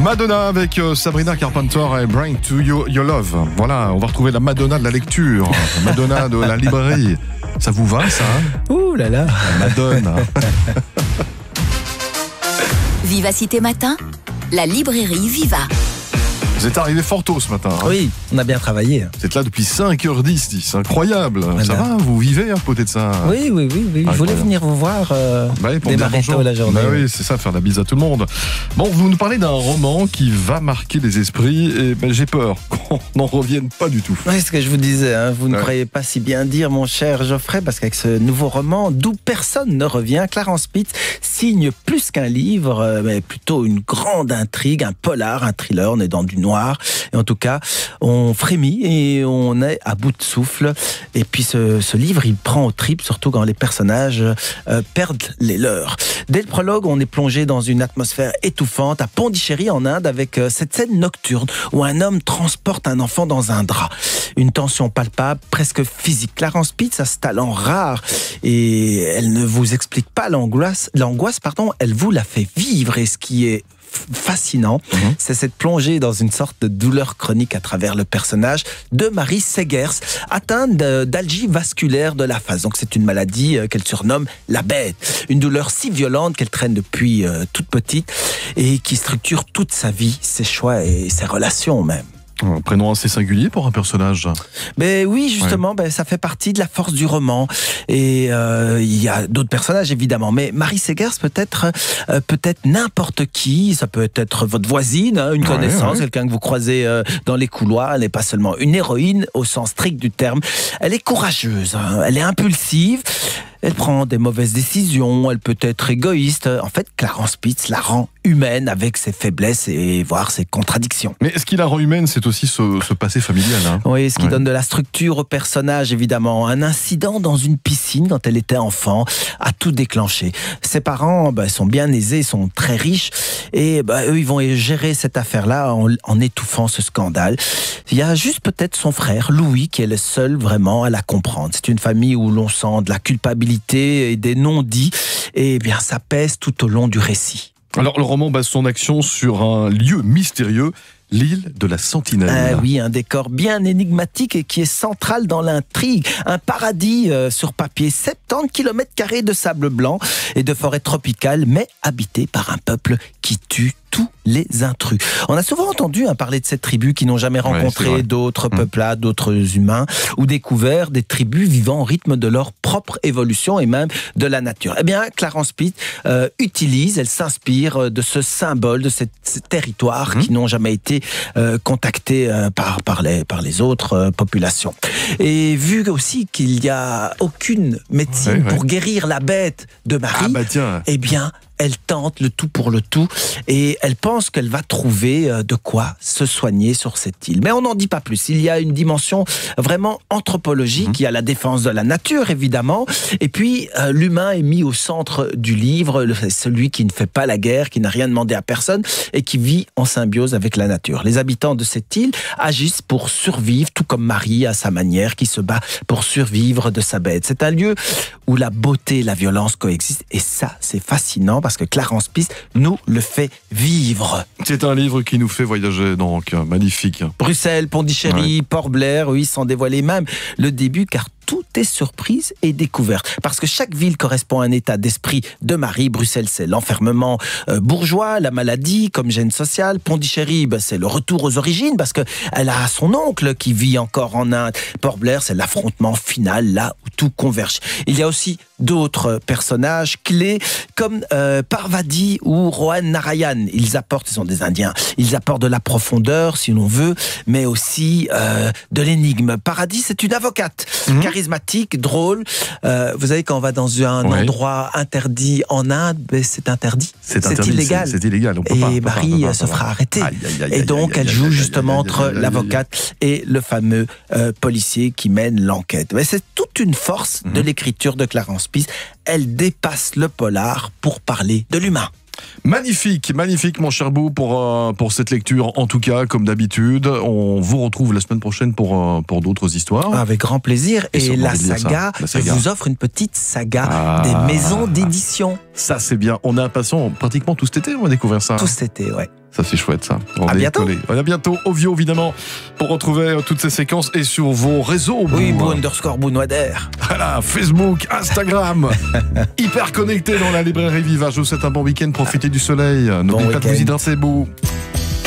Madonna avec Sabrina Carpenter et Bring to You Your Love. Voilà, on va retrouver la Madonna de la lecture, la Madonna de la librairie. Ça vous va, ça? Ouh là là, la Madonna. Vivacité Matin, la librairie Viva. Vous êtes arrivé fort tôt ce matin. Hein. Oui, on a bien travaillé. Vous êtes là depuis 5h10, c'est incroyable. Voilà. Ça va, vous vivez à côté de ça? Oui. Je voulais venir vous voir pour démarrer tôt la journée. Oui, c'est ça, faire la bise à tout le monde. Bon, vous nous parlez d'un roman qui va marquer les esprits et j'ai peur qu'on n'en revienne pas du tout. Oui, c'est ce que je vous disais, hein. Vous ne croyez pas si bien dire, mon cher Geoffrey, parce qu'avec ce nouveau roman, d'où personne ne revient, Clarence Pitts signe plus qu'un livre, mais plutôt une grande intrigue, un polar, un thriller. On est dans du noir. Et en tout cas, on frémit et on est à bout de souffle. Et puis ce livre, il prend aux tripes, surtout quand les personnages perdent les leurs. Dès le prologue, on est plongé dans une atmosphère étouffante à Pondichéry en Inde avec cette scène nocturne où un homme transporte un enfant dans un drap. Une tension palpable, presque physique. Clarence Pitts a ce talent rare et elle ne vous explique pas l'angoisse, elle vous la fait vivre. Et ce qui est fascinant, c'est cette plongée dans une sorte de douleur chronique à travers le personnage de Marie Segers, atteinte d'algie vasculaire de la face. Donc c'est une maladie qu'elle surnomme la bête. Une douleur si violente qu'elle traîne depuis toute petite et qui structure toute sa vie, ses choix et ses relations même. Un prénom assez singulier pour un personnage. Mais oui, justement, ça fait partie de la force du roman. Et il y a d'autres personnages, évidemment. Mais Marie Segers peut être n'importe qui. Ça peut être votre voisine, une connaissance, quelqu'un que vous croisez dans les couloirs. Elle n'est pas seulement une héroïne au sens strict du terme. Elle est courageuse, elle est impulsive. Elle prend des mauvaises décisions, elle peut être égoïste. En fait, Clarence Pitts la rend humaine avec ses faiblesses et voire ses contradictions. Mais ce qui la rend humaine, c'est aussi ce passé familial. Hein. Oui, ce qui donne de la structure au personnage, évidemment. Un incident dans une piscine quand elle était enfant a tout déclenché. Ses parents sont bien aisés, sont très riches et eux, ils vont gérer cette affaire-là en étouffant ce scandale. Il y a juste peut-être son frère, Louis, qui est le seul vraiment à la comprendre. C'est une famille où l'on sent de la culpabilité et des non-dits, et bien ça pèse tout au long du récit. Alors le roman base son action sur un lieu mystérieux, l'île de la Sentinelle. Oui, un décor bien énigmatique et qui est central dans l'intrigue. Un paradis sur papier, 70 km² de sable blanc et de forêt tropicale, mais habité par un peuple qui tue tous les intrus. On a souvent entendu parler de cette tribu qui n'ont jamais rencontré d'autres peuplades, d'autres humains, ou découvert des tribus vivant au rythme de leur propre évolution et même de la nature. Eh bien, Clarence Pitts elle s'inspire de ce symbole, de ces territoires qui n'ont jamais été contactés par les autres populations. Et vu aussi qu'il n'y a aucune médecine pour guérir la bête de Marie, eh bien, elle tente le tout pour le tout et elle pense qu'elle va trouver de quoi se soigner sur cette île. Mais on n'en dit pas plus. Il y a une dimension vraiment anthropologique. Il y a la défense de la nature, évidemment. Et puis, l'humain est mis au centre du livre. Celui qui ne fait pas la guerre, qui n'a rien demandé à personne et qui vit en symbiose avec la nature. Les habitants de cette île agissent pour survivre, tout comme Marie à sa manière, qui se bat pour survivre de sa bête. C'est un lieu où la beauté et la violence coexistent. Et ça, c'est fascinant parce que Clarence Pitts nous le fait vivre. C'est un livre qui nous fait voyager, donc magnifique. Bruxelles, Pondichéry, Port-Blair, oui, sans dévoiler même le début, car tout est surprise et découverte. Parce que chaque ville correspond à un état d'esprit de Marie. Bruxelles, c'est l'enfermement bourgeois, la maladie comme gène social. Pondichéry, c'est le retour aux origines parce qu'elle a son oncle qui vit encore en Inde. Port-Blair, c'est l'affrontement final, là où tout converge. Il y a aussi d'autres personnages clés comme Parvati ou Rohan Narayan. Ils sont des Indiens. Ils apportent de la profondeur, si l'on veut, mais aussi de l'énigme. Paradis, c'est une avocate charismatique, drôle. Vous savez, quand on va dans un endroit interdit en Inde, c'est interdit. C'est illégal. C'est illégal. On peut et Marie se fera arrêter. Et donc, elle joue justement entre l'avocate et le fameux policier qui mène l'enquête. Mais c'est toute une force de l'écriture de Clarence Pitts. Elle dépasse le polar pour parler de l'humain. Magnifique, magnifique mon cher Bou pour cette lecture, en tout cas comme d'habitude. On vous retrouve la semaine prochaine pour d'autres histoires. Avec grand plaisir. Et la saga vous offre une petite saga des maisons d'édition. Ça c'est bien, on est impatients pratiquement tout cet été, on va découvrir ça. Tout cet été, ouais. Ça, c'est chouette, ça. À bientôt. À bientôt. Ovio, évidemment, pour retrouver toutes ces séquences et sur vos réseaux. Oui, Bou_Bounoider. Voilà, Facebook, Instagram. Hyper connecté dans la librairie Viva. Je vous souhaite un bon week-end. Profitez du soleil. N'oubliez pas de vous hydrater, Bou.